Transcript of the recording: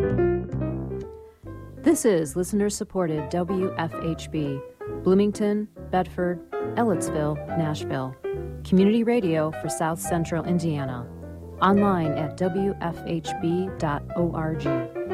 This is listener-supported WFHB, Bloomington, Bedford, Ellettsville, Nashville. Community radio for South Central Indiana. Online at wfhb.org.